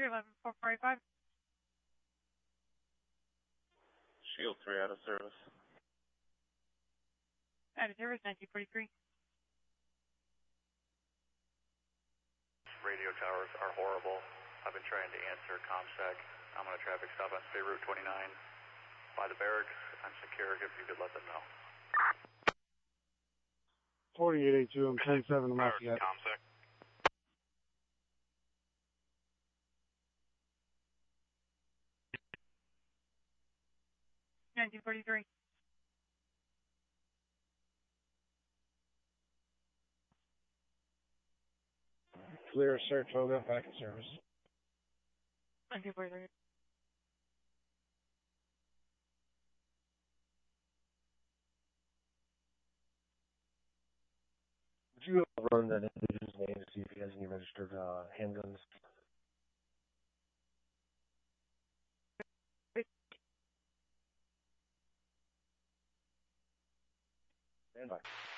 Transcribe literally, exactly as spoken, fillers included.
three eleven four forty-five. Shield three out of service. Out of service, nineteen forty-three. Radio towers are horrible. I've been trying to answer ComSec. I'm on a traffic stop on State Route twenty-nine by the barracks. I'm secure if you could let them know. forty-eight eighty-two, I'm ten seven, I'm off yet. ComSec. nineteen forty-three. Clear search, Hoga, back in service. nineteen forty-three. Would you run that individual's name to see if he has any registered uh, handguns? Stand by.